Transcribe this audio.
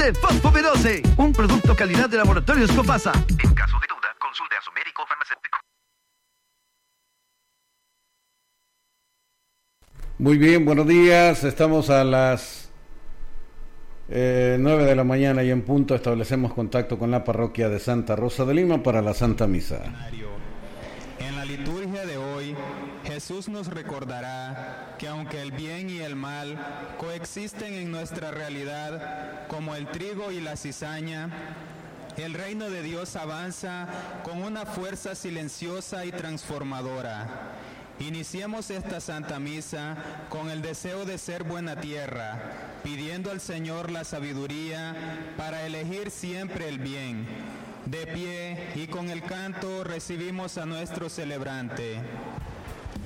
de Fosfo B12, un producto calidad de Laboratorios Copasa. En caso de duda, consulte a su médico farmacéutico. Muy bien, buenos días. Estamos a las 9 de la mañana y en punto establecemos contacto con la parroquia de Santa Rosa de Lima para la Santa Misa. En la liturgia de hoy, Jesús nos recordará que aunque el bien y el mal coexisten en nuestra realidad, como el trigo y la cizaña, el reino de Dios avanza con una fuerza silenciosa y transformadora. Iniciemos esta Santa Misa con el deseo de ser buena tierra, pidiendo al Señor la sabiduría para elegir siempre el bien. De pie y con el canto recibimos a nuestro celebrante.